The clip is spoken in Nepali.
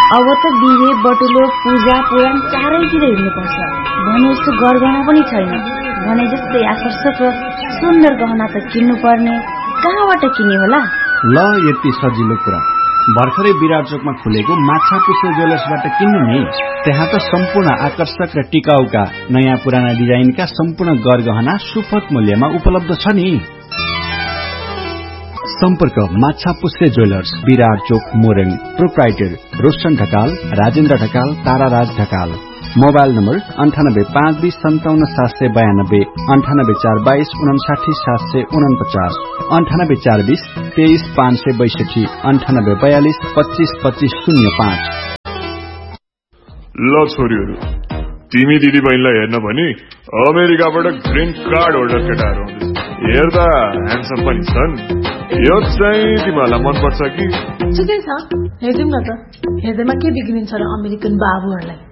अब त बिहे बटुलो पूजा पुराण चारैतिर हिँड्नुपर्छ। भने जस्तो गरगहना पनि छैन। भने जस्तै आकर्षक र सुन्दर गहना त किन्नु पर्ने, कहाँबाट किन्ने होला? ल यति सजिलो कुरा, भर्खरै विराट चोकमा खुलेको माछापुच्छ्रे ज्वेलर्सबाट किन्नु नि। त्यहाँ त सम्पूर्ण आकर्षक र टिकाउका नयाँ पुराना डिजाइनका सम्पूर्ण गरगहना सुपथ मूल्यमा उपलब्ध छ नि। सम्पर्क माछापुच्छ्रे ज्वेलर्स, विराट चोक, Morang. Proprietor Roshan Dhakal, Rajendra Dhakal, ताराराज Dhakal. Mobile number 9852 57 792, 98 422 59 749, 98 420 23 562, 98 42 25 25 05। ल छोरीहरू, तिमी दिदी बहिनीलाई हेर्न भनी अमेरिकाबाट ग्रीन कार्ड होल्डर केटाहरू आउँदैछ। हेर्दा ह्यान्डसम पनि छन्। यो चाहिँ तिमीहरूलाई मनपर्छ कि? ठिकै छ, हेर्दिउँ न त। हेर्दैमा के बिग्रिन्छ र अमेरिकन बाबुहरूलाई।